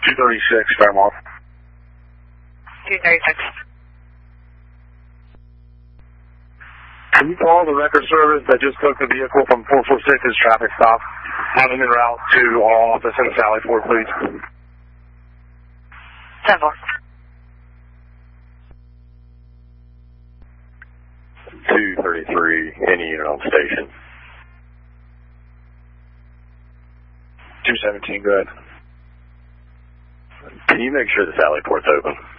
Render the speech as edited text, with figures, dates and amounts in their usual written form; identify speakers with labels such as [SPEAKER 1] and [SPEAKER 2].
[SPEAKER 1] 236, Fairmont.
[SPEAKER 2] 236.
[SPEAKER 1] Can you call the record service that just took the vehicle from 446's traffic stop? Have them en route to our office in Sally Port, please.
[SPEAKER 2] 10-4.
[SPEAKER 3] 233, any unit on station.
[SPEAKER 1] 217, go ahead.
[SPEAKER 3] Can you make sure the Sally Port's open?